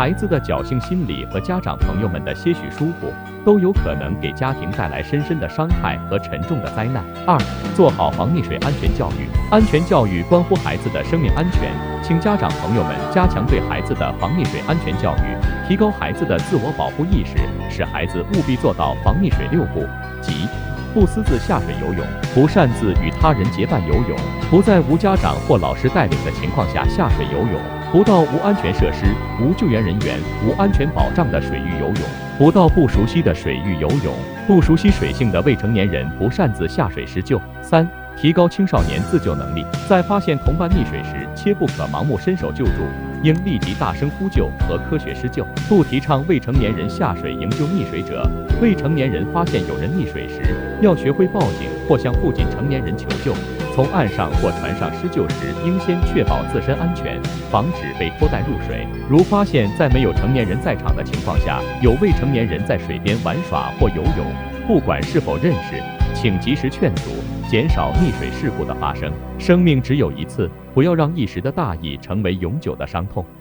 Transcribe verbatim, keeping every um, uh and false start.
孩子的侥幸心理和家长朋友们的些许疏忽，都有可能给家庭带来深深的伤害和沉重的灾难。二、做好防溺水安全教育。安全教育关乎孩子的生命安全，请家长朋友们加强对孩子的防溺水安全教育，提高孩子的自我保护意识，使孩子务必做到防溺水六不，即不私自下水游泳，不擅自与他人结伴游泳，不在无家长或老师带领的情况下下水游泳，不到无安全设施、无救援人员、无安全保障的水域游泳，不到不熟悉的水域游泳，不熟悉水性的未成年人不擅自下水施救。三、提高青少年自救能力，在发现同伴溺水时，切不可盲目伸手救助，应立即大声呼救和科学施救。不提倡未成年人下水营救溺水者。未成年人发现有人溺水时，要学会报警或向附近成年人求救。从岸上或船上施救时，应先确保自身安全，防止被拖带入水。如发现在没有成年人在场的情况下，有未成年人在水边玩耍或游泳，不管是否认识，请及时劝阻，减少溺水事故的发生。生命只有一次，不要让一时的大意成为永久的伤痛。